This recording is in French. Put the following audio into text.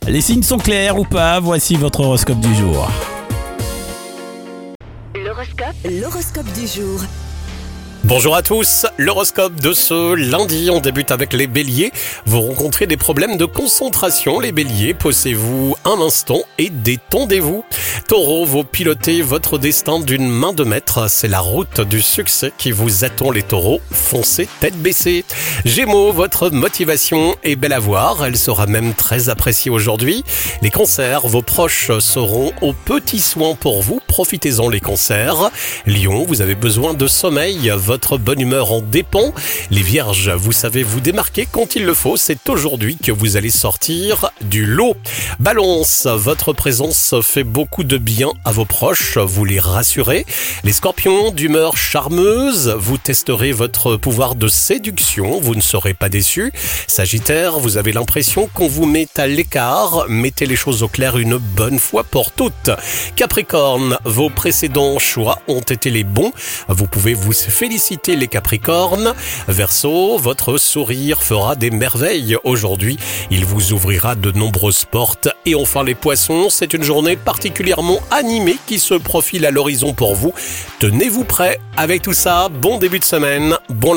Les signes sont clairs ou pas? Voici votre horoscope du jour. L'horoscope du jour. Bonjour à tous, l'horoscope de ce lundi, on débute avec les béliers. Vous rencontrez des problèmes de concentration, les béliers, posez-vous un instant et détendez-vous. Taureau, vous pilotez votre destin d'une main de maître, c'est la route du succès qui vous attend les taureaux, foncez tête baissée. Gémeaux, votre motivation est belle à voir, elle sera même très appréciée aujourd'hui. Les cancers, vos proches seront aux petits soins pour vous, profitez-en les cancers. Lion, vous avez besoin de sommeil, votre bonne humeur en dépend. Les vierges, vous savez vous démarquer quand il le faut, c'est aujourd'hui que vous allez sortir du lot. Balance, votre présence fait beaucoup de bien à vos proches, vous les rassurez. Les scorpions, d'humeur charmeuse, vous testerez votre pouvoir de séduction, vous ne serez pas déçus. Sagittaire, vous avez l'impression qu'on vous met à l'écart, mettez les choses au clair une bonne fois pour toutes. Capricorne, vos précédents choix ont été les bons, vous pouvez vous féliciter les Capricornes. Verseau, votre sourire fera des merveilles aujourd'hui. Il vous ouvrira de nombreuses portes. Et enfin les poissons, c'est une journée particulièrement animée qui se profile à l'horizon pour vous. Tenez-vous prêts avec tout ça. Bon début de semaine, bon